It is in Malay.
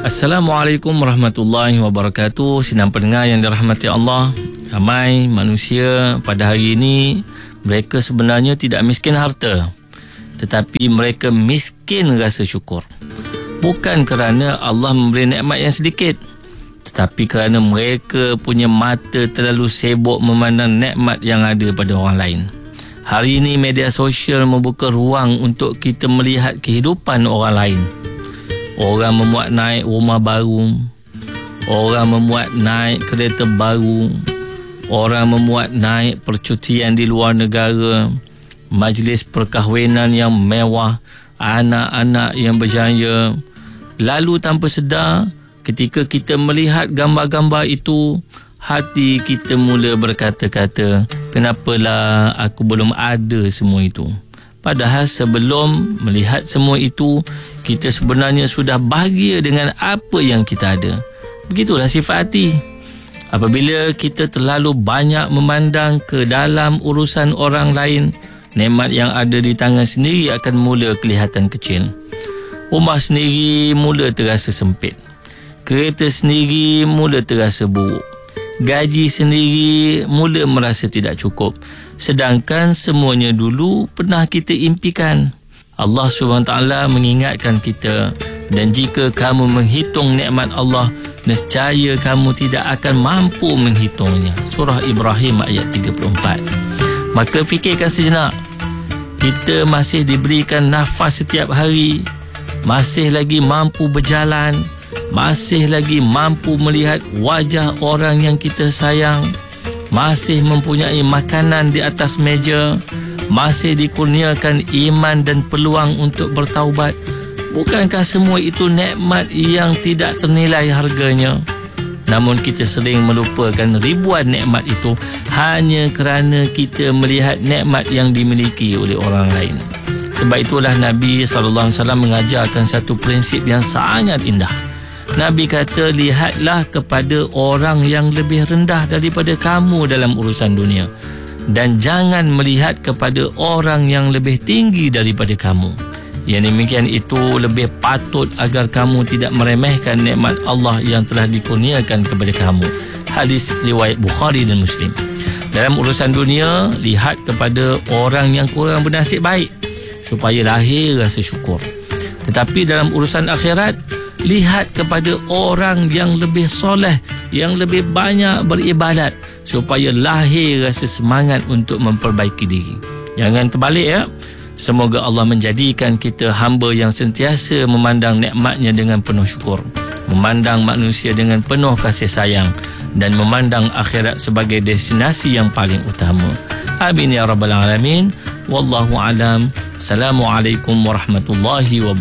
Assalamualaikum warahmatullahi wabarakatuh. Sidang pendengar yang dirahmati Allah, ramai manusia pada hari ini mereka sebenarnya tidak miskin harta, tetapi mereka miskin rasa syukur. Bukan kerana Allah memberi nikmat yang sedikit, tetapi kerana mereka punya mata terlalu sibuk memandang nikmat yang ada pada orang lain. Hari ini media sosial membuka ruang untuk kita melihat kehidupan orang lain. Orang memuat naik rumah baru, orang memuat naik kereta baru, orang memuat naik percutian di luar negara, majlis perkahwinan yang mewah, anak-anak yang berjaya. Lalu tanpa sedar, ketika kita melihat gambar-gambar itu, hati kita mula berkata-kata, kenapalah aku belum ada semua itu? Padahal sebelum melihat semua itu, kita sebenarnya sudah bahagia dengan apa yang kita ada. Begitulah sifat hati. Apabila kita terlalu banyak memandang ke dalam urusan orang lain, nikmat yang ada di tangan sendiri akan mula kelihatan kecil. Rumah sendiri mula terasa sempit. Kereta sendiri mula terasa buruk. Gaji sendiri mula merasa tidak cukup. Sedangkan semuanya dulu pernah kita impikan. Allah SWT mengingatkan kita, dan jika kamu menghitung nikmat Allah, nescaya kamu tidak akan mampu menghitungnya. Surah Ibrahim ayat 34. Maka fikirkan sejenak. Kita masih diberikan nafas setiap hari, masih lagi mampu berjalan, masih lagi mampu melihat wajah orang yang kita sayang, masih mempunyai makanan di atas meja, masih dikurniakan iman dan peluang untuk bertaubat. Bukankah semua itu nikmat yang tidak ternilai harganya? Namun kita sering melupakan ribuan nikmat itu hanya kerana kita melihat nikmat yang dimiliki oleh orang lain. Sebab itulah Nabi SAW mengajarkan satu prinsip yang sangat indah. Nabi kata, lihatlah kepada orang yang lebih rendah daripada kamu dalam urusan dunia, dan jangan melihat kepada orang yang lebih tinggi daripada kamu. Yang demikian itu lebih patut agar kamu tidak meremehkan nikmat Allah yang telah dikurniakan kepada kamu. Hadis riwayat Bukhari dan Muslim. Dalam urusan dunia, lihat kepada orang yang kurang bernasib baik supaya lahir rasa syukur. Tetapi dalam urusan akhirat, lihat kepada orang yang lebih soleh, yang lebih banyak beribadat supaya lahir rasa semangat untuk memperbaiki diri. Jangan terbalik ya. Semoga Allah menjadikan kita hamba yang sentiasa memandang nikmatnya dengan penuh syukur, memandang manusia dengan penuh kasih sayang, dan memandang akhirat sebagai destinasi yang paling utama. Amin ya rabbal alamin. Wallahu alam. Assalamualaikum warahmatullahi wabarakatuh.